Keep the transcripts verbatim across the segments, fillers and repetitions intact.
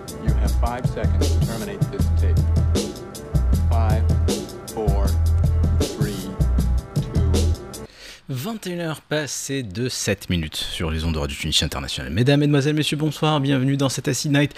You have five seconds to terminate this tape. Five, four, three, two. vingt et une heures passées de sept minutes sur les ondes de Radio Tunis International. Mesdames, Mesdemoiselles, Messieurs, bonsoir, bienvenue dans cet Acid Night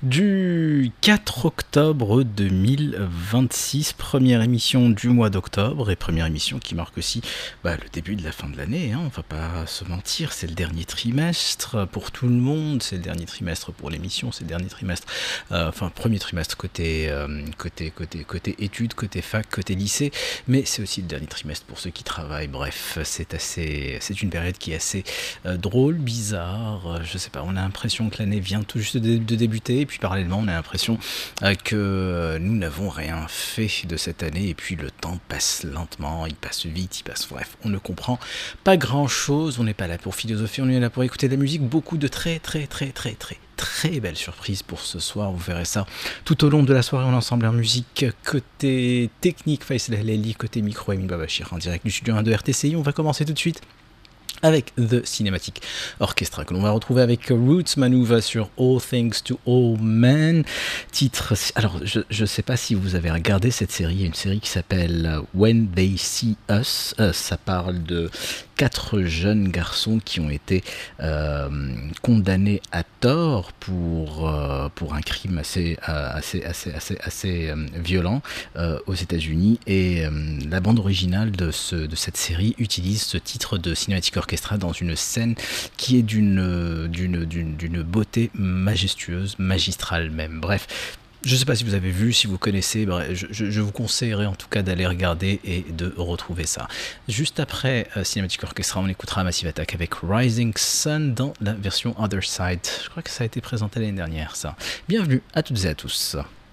du quatre octobre deux mille vingt-six, première émission du mois d'octobre et première émission qui marque aussi bah, le début de la fin de l'année, hein, on va pas se mentir, c'est le dernier trimestre pour tout le monde, c'est le dernier trimestre pour l'émission, c'est le dernier trimestre, euh, enfin premier trimestre côté, euh, côté, côté, côté études, côté fac, côté lycée, mais c'est aussi le dernier trimestre pour ceux qui travaillent, bref, c'est assez, c'est une période qui est assez euh, drôle, bizarre, euh, je sais pas, on a l'impression que l'année vient tout juste de, de débuter, et puis parallèlement on a l'impression euh, que euh, nous n'avons rien fait de cette année, et puis le temps passe lentement, il passe vite, il passe, bref, on ne comprend pas grand chose, on n'est pas là pour philosopher, on est là pour écouter de la musique, beaucoup de très très très très très très belles surprises pour ce soir, vous verrez ça tout au long de la soirée, on est ensemble en musique, côté technique, Faisal Halali, côté micro, Emin Babachir, en direct du studio un de R T C I, on va commencer tout de suite avec The Cinematic Orchestra, que l'on va retrouver avec Roots Manuva sur All Things to All Men, titre, alors je ne sais pas si vous avez regardé cette série, il y a une série qui s'appelle When They See Us, euh, ça parle de quatre jeunes garçons qui ont été euh, condamnés à tort pour, euh, pour un crime assez, euh, assez, assez, assez, assez euh, violent euh, aux États-Unis, et euh, la bande originale de, ce, de cette série utilise ce titre de Cinematic Orchestra dans une scène qui est d'une, d'une, d'une, d'une beauté majestueuse, magistrale même, bref. Je ne sais pas si vous avez vu, si vous connaissez, bref, je, je, je vous conseillerais en tout cas d'aller regarder et de retrouver ça. Juste après euh, Cinematic Orchestra, on écoutera Massive Attack avec Rising Sun dans la version Other Side. Je crois que ça a été présenté l'année dernière, ça. Bienvenue à toutes et à tous.